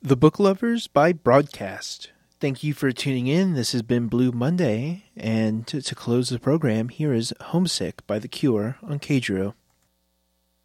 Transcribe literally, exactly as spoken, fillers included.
The Book Lovers by Broadcast. Thank you for tuning in. This has been Blue Monday, and to, to close the program, here is Homesick by The Cure on K D R O.